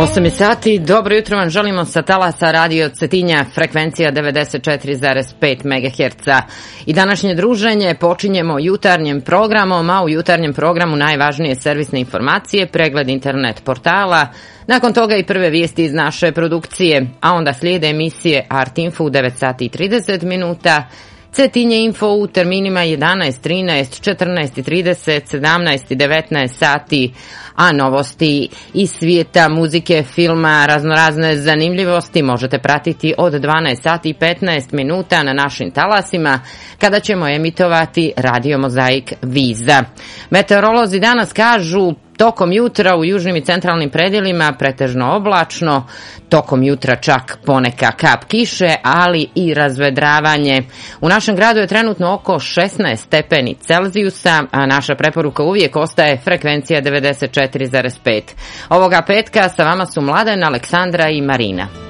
8 sati, dobro jutro vam želimo sa talasa Radio Cetinja, frekvencija 94,5 MHz. I današnje druženje počinjemo jutarnjim programom, a u jutarnjem programu najvažnije servisne informacije, pregled internet portala, nakon toga i prve vijesti iz naše produkcije, a onda slijede emisije Art Info u 9 sati i 30 minuta, Cetinje Info u terminima 11, 13, 14, 30, 17 i 19 sati, a novosti iz svijeta muzike, filma, raznorazne zanimljivosti možete pratiti od 12 sati i 15 minuta na našim talasima, kada ćemo emitovati Radio Mozaik Viza. Meteorolozi danas kažu tokom jutra u južnim i centralnim predjelima pretežno oblačno, tokom jutra čak poneka kap kiše, ali i razvedravanje. U našem gradu je trenutno oko 16 stepeni Celzijusa, a naša preporuka uvijek ostaje frekvencija 94,5. Ovoga petka sa vama su Mladen, Aleksandra i Marina.